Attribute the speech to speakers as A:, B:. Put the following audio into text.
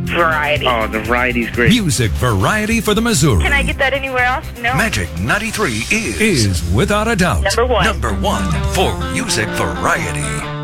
A: variety.
B: Oh, the variety's great.
C: Music variety for the Missouri.
A: Can I get that anywhere else? No.
C: Magic 93 is without a doubt
A: Number one.
C: number one for music variety.